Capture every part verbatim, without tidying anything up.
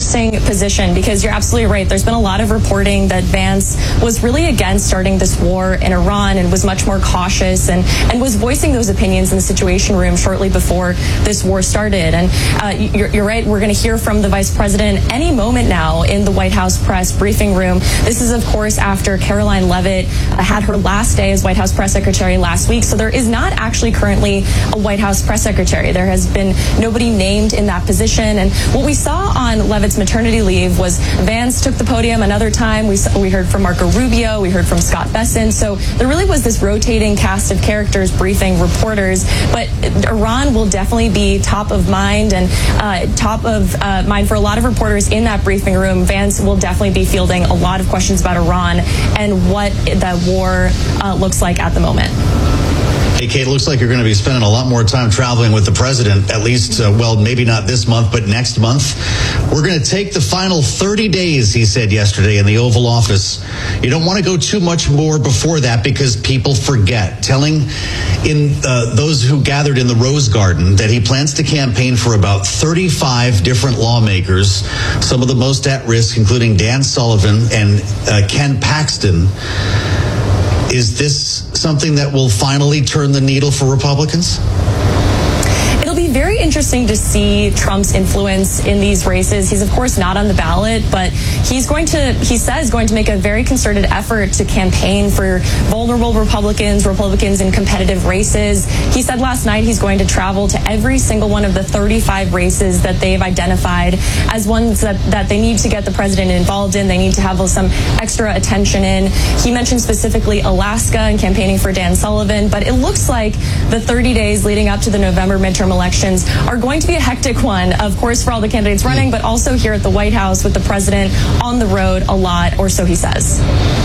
interesting position because you're absolutely right. There's been a lot of reporting that Vance was really against starting this war in Iran and was much more cautious and, and was voicing those opinions in the Situation Room shortly before this war started. And uh, you're, you're right. We're going to hear from the vice president any moment now in the White House press briefing room. This is, of course, after Caroline Leavitt uh, had her last day as White House press secretary last week. So there is not actually currently a White House press secretary. There has been nobody named in that position. And what we saw on Leavitt's maternity leave was Vance took the podium another time. We, saw, we heard from Marco Rubio. We heard from Scott Bessent. So there really was this rotating cast of characters briefing reporters. But Iran will definitely be top of mind and uh, top of uh, mind for a lot of reporters in that briefing room. Vance will definitely be fielding a lot of questions about Iran and what the war uh, looks like at the moment. Hey, Kate, it looks like you're going to be spending a lot more time traveling with the president, at least, uh, well, maybe not this month, but next month. We're going to take the final thirty days, he said yesterday in the Oval Office. You don't want to go too much more before that because people forget. Telling in uh, those who gathered in the Rose Garden that he plans to campaign for about thirty-five different lawmakers, some of the most at risk, including Dan Sullivan and uh, Ken Paxton. Is this something that will finally turn the needle for Republicans? It'll be very interesting to see Trump's influence in these races. He's, of course, not on the ballot, but he's going to, he says, going to make a very concerted effort to campaign for vulnerable Republicans, Republicans in competitive races. He said last night he's going to travel to every single one of the thirty-five races that they've identified as ones that, that they need to get the president involved in. They need to have some extra attention in. He mentioned specifically Alaska and campaigning for Dan Sullivan, but it looks like the thirty days leading up to the November midterm elections are going to be a hectic one, of course, for all the candidates running, but also here at the White House with the president on the road a lot, or so he says.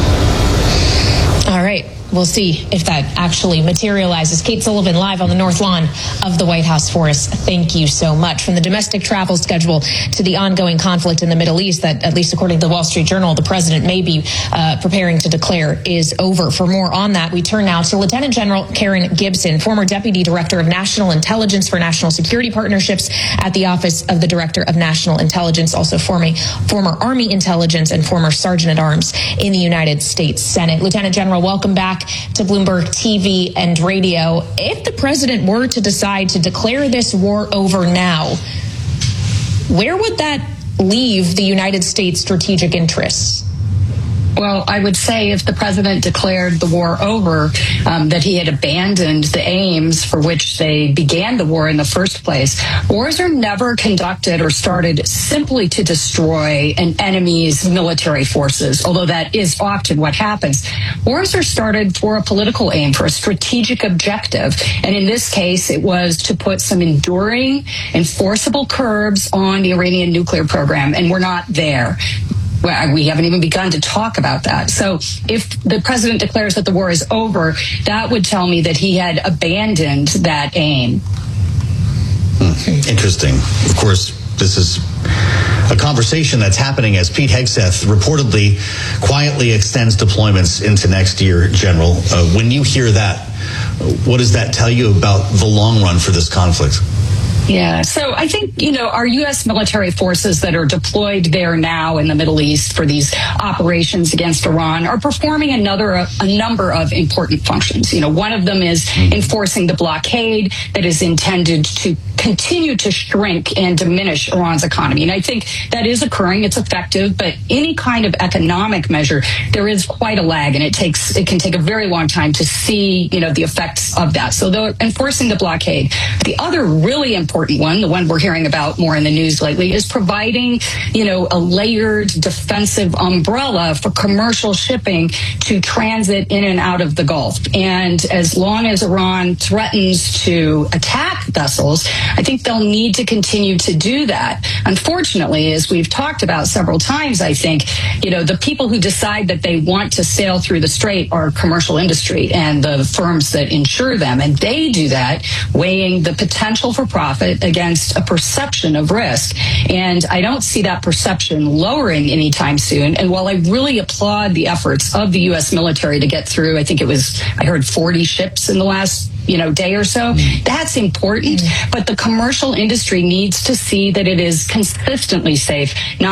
All right. We'll see if that actually materializes. Kate Sullivan live on the North Lawn of the White House for us. Thank you so much. From the domestic travel schedule to the ongoing conflict in the Middle East that, at least according to the Wall Street Journal, the president may be uh, preparing to declare is over. For more on that, we turn now to Lieutenant General Karen Gibson, former Deputy Director of National Intelligence for National Security Partnerships at the Office of the Director of National Intelligence, also former, former Army Intelligence and former Sergeant at Arms in the United States Senate. Lieutenant General, welcome back to Bloomberg T V and radio. If the president were to decide to declare this war over now, where would that leave the United States' strategic interests? Well, I would say if the president declared the war over, um, that he had abandoned the aims for which they began the war in the first place. Wars are never conducted or started simply to destroy an enemy's military forces, although that is often what happens. Wars are started for a political aim, for a strategic objective. And in this case, it was to put some enduring, enforceable curbs on the Iranian nuclear program. And we're not there. Well, we haven't even begun to talk about that. So if the president declares that the war is over, that would tell me that he had abandoned that aim. Hmm. Interesting. Of course, this is a conversation that's happening as Pete Hegseth reportedly quietly extends deployments into next year, General. Uh, when you hear that, what does that tell you about the long run for this conflict? Yeah, so I think, you know, our U S military forces that are deployed there now in the Middle East for these operations against Iran are performing another a number of important functions. You know, one of them is enforcing the blockade that is intended to continue to shrink and diminish Iran's economy. And I think that is occurring. It's effective, but any kind of economic measure, there is quite a lag, and it takes it can take a very long time to see, you know, the effects of that. So they're enforcing the blockade. The other really important one, the one we're hearing about more in the news lately, is providing, you know, a layered defensive umbrella for commercial shipping to transit in and out of the Gulf. And as long as Iran threatens to attack vessels, I think they'll need to continue to do that. Unfortunately, as we've talked about several times, I think, you know, the people who decide that they want to sail through the strait are commercial industry and the firms that insure them. And they do that weighing the potential for profit against a perception of risk. And I don't see that perception lowering anytime soon. And while I really applaud the efforts of the U S military to get through, I think it was, I heard forty ships in the last you know, day or so, that's important. But the commercial industry needs to see that it is consistently safe, not